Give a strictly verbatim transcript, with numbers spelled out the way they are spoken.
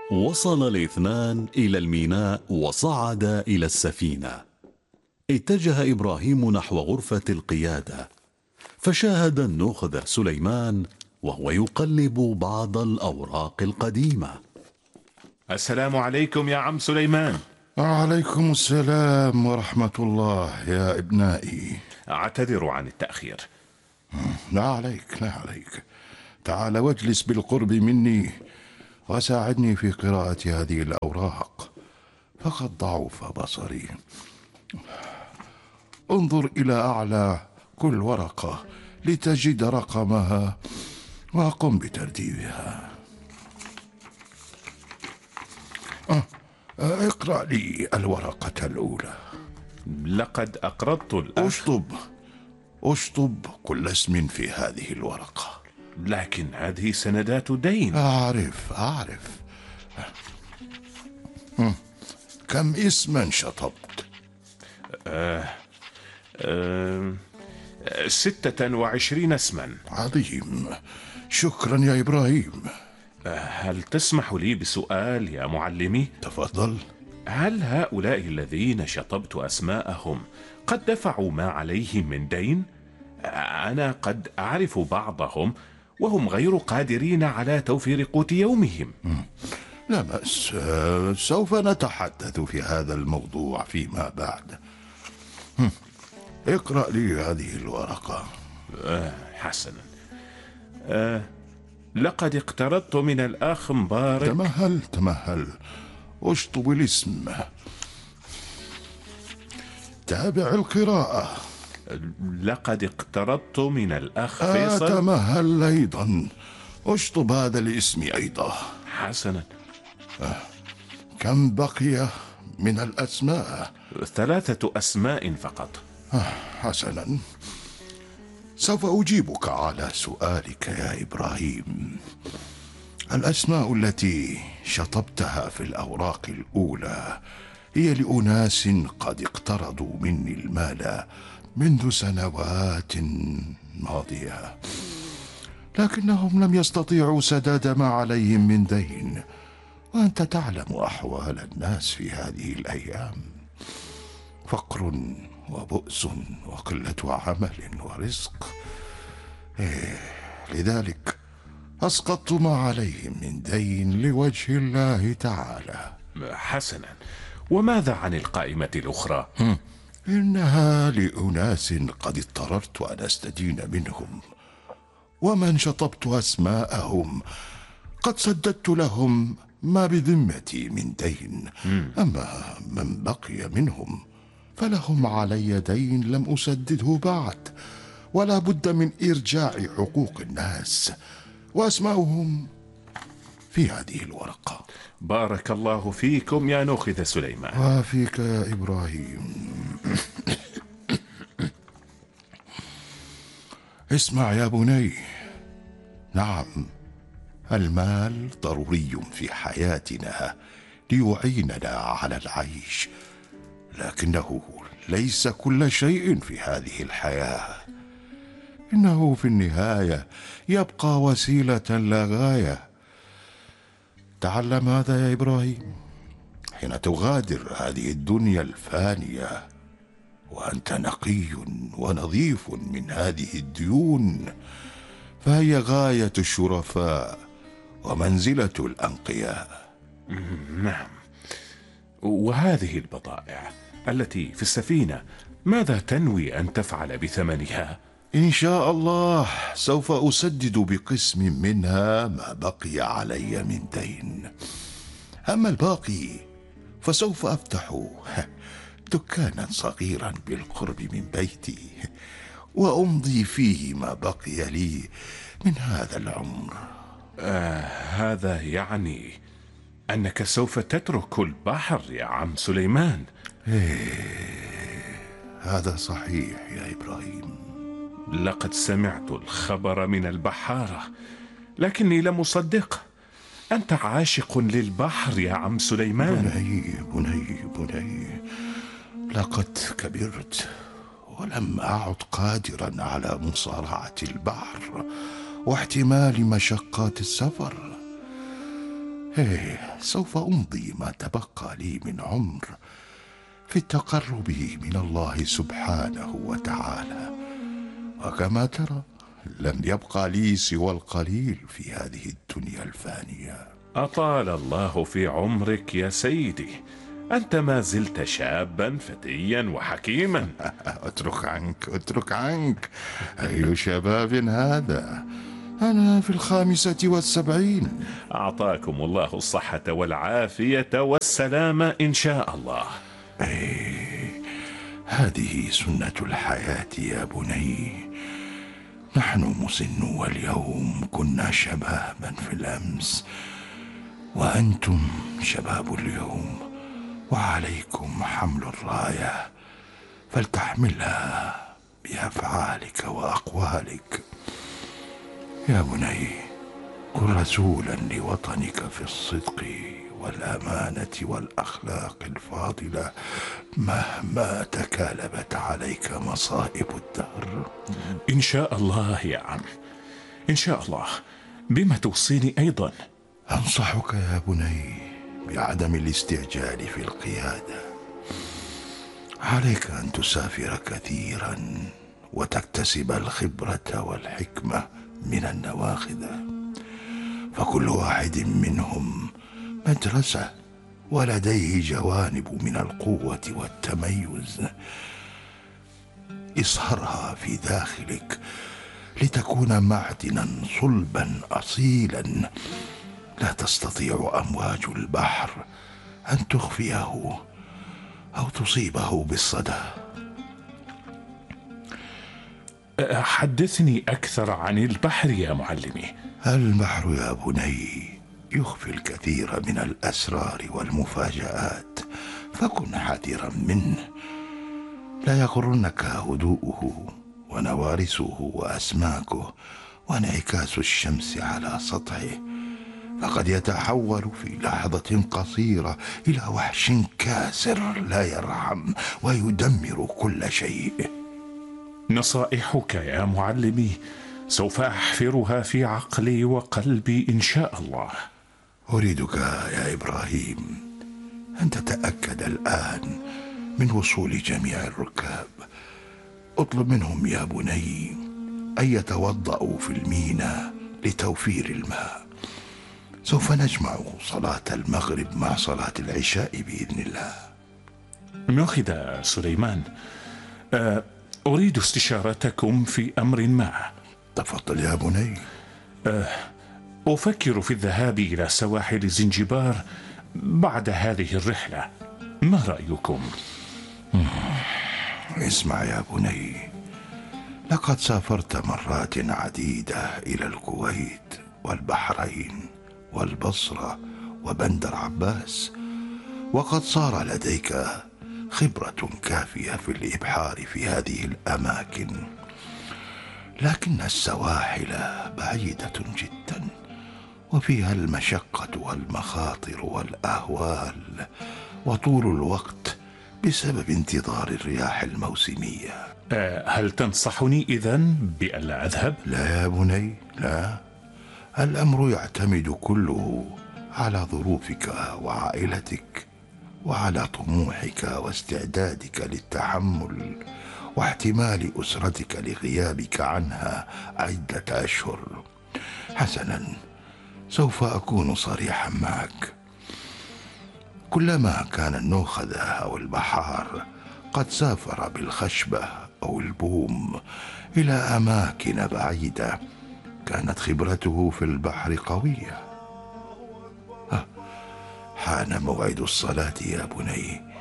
وصل الاثنان إلى الميناء وصعدا إلى السفينة. اتجه إبراهيم نحو غرفة القيادة، فشاهد النخذ سليمان وهو يقلب بعض الأوراق القديمة. السلام عليكم يا عم سليمان. عليكم السلام ورحمة الله يا ابنائي. أعتذر عن التأخير. لا عليك لا عليك، تعال واجلس بالقرب مني وساعدني في قراءة هذه الأوراق، فقد ضعف بصري. انظر إلى أعلى كل ورقة لتجد رقمها وقم بترتيبها. أه اقرأ لي الورقة الأولى. لقد أقرضت الأخ. اشطب اشطب كل اسم في هذه الورقة. لكن هذه سندات دين. أعرف أعرف كم اسما شطبت؟ آه آه ستة وعشرين اسما. عظيم، شكرا يا إبراهيم. آه هل تسمح لي بسؤال يا معلمي؟ تفضل. هل هؤلاء الذين شطبت أسماءهم قد دفعوا ما عليهم من دين؟ أنا قد أعرف بعضهم وهم غير قادرين على توفير قوت يومهم. لا بأس، سوف نتحدث في هذا الموضوع فيما بعد. اقرأ لي هذه الورقة. آه حسنا. آه لقد اقترضت من الأخ مبارك. تمهل تمهل، اشطب الاسم، تابع القراءة. لقد اقترضت من الأخ آه فيصل. تمهل أيضا، اشطب هذا الاسم أيضا. حسنا. آه. كم بقي من الأسماء؟ ثلاثة أسماء فقط. آه حسنا، سوف أجيبك على سؤالك يا إبراهيم. الأسماء التي شطبتها في الأوراق الأولى هي لأناس قد اقترضوا مني المال منذ سنوات ماضية، لكنهم لم يستطيعوا سداد ما عليهم من دين، وأنت تعلم أحوال الناس في هذه الأيام، فقر وبؤس وقلة عمل ورزق. إيه لذلك أسقطت ما عليهم من دين لوجه الله تعالى. حسنا، وماذا عن القائمة الأخرى؟ إنها لأناس قد اضطررت أن أستدين منهم، ومن شطبت أسماءهم قد سددت لهم ما بذمتي من دين. أما من بقي منهم فلهم علي دين لم أسدده بعد، ولا بد من إرجاع حقوق الناس، وأسماؤهم في هذه الورقة. بارك الله فيكم يا نوخذ سليمان. وفيك يا إبراهيم. اسمع يا بني، نعم المال ضروري في حياتنا ليعيننا على العيش، لكنه ليس كل شيء في هذه الحياة. إنه في النهاية يبقى وسيلة لا غاية. تعلم هذا يا إبراهيم، حين تغادر هذه الدنيا الفانية وأنت نقي ونظيف من هذه الديون، فهي غاية الشرفاء ومنزلة الأنقياء. نعم. وهذه البضائع التي في السفينة ماذا تنوي أن تفعل بثمنها؟ إن شاء الله سوف أسدد بقسم منها ما بقي علي من دين، أما الباقي فسوف أفتح دكانا صغيرا بالقرب من بيتي وأمضي فيه ما بقي لي من هذا العمر. آه هذا يعني أنك سوف تترك البحر يا عم سليمان. إيه هذا صحيح يا إبراهيم. لقد سمعت الخبر من البحارة لكني لم أصدقه. أنت عاشق للبحر يا عم سليمان. بني بني بني لقد كبرت ولم أعد قادرا على مصارعة البحر واحتمال مشقات السفر. إيه، سوف أمضي ما تبقى لي من عمر في التقرب من الله سبحانه وتعالى، وكما ترى لم يبقى لي سوى القليل في هذه الدنيا الفانية. أطال الله في عمرك يا سيدي، أنت ما زلت شابا فتيا وحكيما. اترك عنك اترك عنك أي شباب هذا؟ أنا في الخامسة والسبعين. أعطاكم الله الصحة والعافية والسلامة إن شاء الله. أي، هذه سنة الحياة يا بني. نحن مسنو اليوم كنا شبابا في الأمس، وأنتم شباب اليوم، وعليكم حمل الراية فلتحملها بأفعالك وأقوالك. يا بني، كن رسولا لوطنك في الصدق والأمانة والأخلاق الفاضلة مهما تكالبت عليك مصائب الدهر. إن شاء الله يا عم، إن شاء الله. بما توصيني أيضا؟ أنصحك يا بني بعدم الاستعجال في القيادة. عليك أن تسافر كثيرا وتكتسب الخبرة والحكمة من النواخذة، فكل واحد منهم مدرسة ولديه جوانب من القوة والتميز. اصهرها في داخلك لتكون معدنا صلبا أصيلا لا تستطيع أمواج البحر أن تخفيه أو تصيبه بالصدى. حدثني أكثر عن البحر يا معلمي. البحر يا بني يخفي الكثير من الأسرار والمفاجآت، فكن حذرا منه. لا يغرنك هدوءه ونوارسه وأسماكه وانعكاس الشمس على سطحه، فقد يتحول في لحظة قصيرة إلى وحش كاسر لا يرحم ويدمر كل شيء. نصائحك يا معلمي سوف أحفرها في عقلي وقلبي إن شاء الله. أريدك يا إبراهيم أن تتأكد الآن من وصول جميع الركاب. اطلب منهم يا بني أن يتوضأوا في الميناء لتوفير الماء. سوف نجمع صلاة المغرب مع صلاة العشاء بإذن الله. ناخذ سليمان، أريد استشارتكم في أمر ما. تفضل يا بني. أفكر في الذهاب إلى سواحل زنجبار بعد هذه الرحلة، ما رأيكم؟ اسمع يا بني، لقد سافرت مرات عديدة إلى الكويت والبحرين والبصرة وبندر عباس، وقد صار لديك خبرة كافية في الإبحار في هذه الأماكن، لكن السواحل بعيدة جدا وفيها المشقة والمخاطر والأهوال وطول الوقت بسبب انتظار الرياح الموسمية. هل تنصحني إذن بألا أذهب؟ لا يا بني، لا. الأمر يعتمد كله على ظروفك وعائلتك وعلى طموحك واستعدادك للتحمل واحتمال أسرتك لغيابك عنها عدة أشهر. حسنا، سوف أكون صريحا معك. كلما كان النوخذة أو البحار قد سافر بالخشبة أو البوم إلى أماكن بعيدة كانت خبرته في البحر قوية. حان موعد الصلاة يا بني،